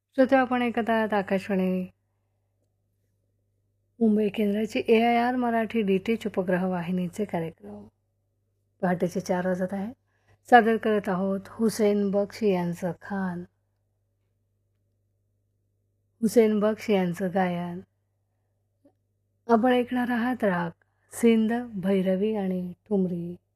श्रोते, आपण ऐकत आहात आकाशवाणी मुंबई केंद्राची AIR मराठी DTH उपग्रह वाहिनीचे कार्यक्रम. पहाटेचे 4 वाजत आहे. सादर करत आहोत हुसेन बक्श यांचं खान. हुसेन बक्श यांचं गायन. आपण ऐकणार आहात राग सिंध, भैरवी आणि ठुमरी.